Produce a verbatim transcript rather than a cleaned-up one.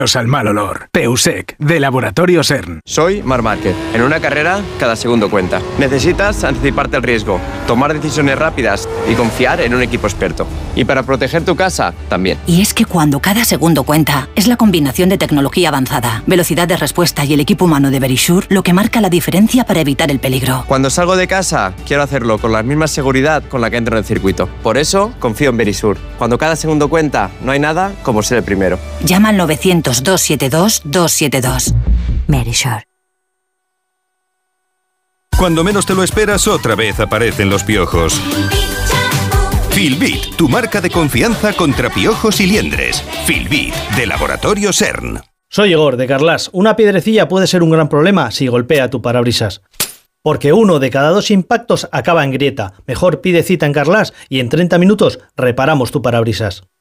al mal olor. Peusec, de Laboratorio CERN. Soy Marc Márquez. En una carrera, cada segundo cuenta. Necesitas anticiparte al riesgo, tomar decisiones rápidas y confiar en un equipo experto. Y para proteger tu casa, también. Y es que cuando cada segundo cuenta, es la combinación de tecnología avanzada, velocidad de respuesta y el equipo humano de Verisure lo que marca la diferencia para evitar el peligro. Cuando salgo de casa, quiero hacerlo con la misma seguridad con la que entro en el circuito. Por eso, confío en Verisure. Cuando cada segundo cuenta, no hay nada como ser el primero. Llama al novecientos, doscientos setenta y dos, doscientos setenta y dos. Verisure. Cuando menos te lo esperas, otra vez aparecen los piojos. Filbit, tu marca de confianza contra piojos y liendres. Filbit, de Laboratorio CERN. Soy Igor, de Carlas. Una piedrecilla puede ser un gran problema si golpea tu parabrisas. Porque uno de cada dos impactos acaba en grieta. Mejor pide cita en Carlas y en treinta minutos reparamos tu parabrisas.